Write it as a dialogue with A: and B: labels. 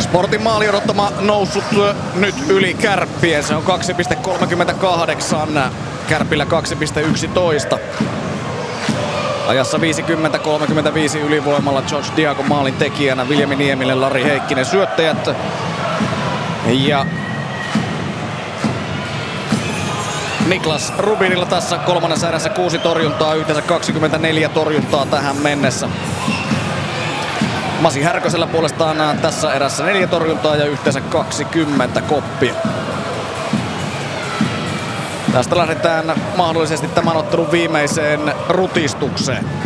A: Sportin maali odottama noussut nyt yli Kärppien. Se on 2,38. Kärpillä 2,11. Ajassa 50-35 ylivoimalla George Diago maalin tekijänä. Viljami Niemille, Lari Heikkinen syöttäjät. Ja Niklas Rubinilla tässä kolmannessa erässä 6 torjuntaa, yhteensä 24 torjuntaa tähän mennessä. Masi Härkösellä puolestaan tässä erässä 4 torjuntaa ja yhteensä 20 koppia. Tästä lähdetään mahdollisesti tämän ottelun viimeiseen rutistukseen.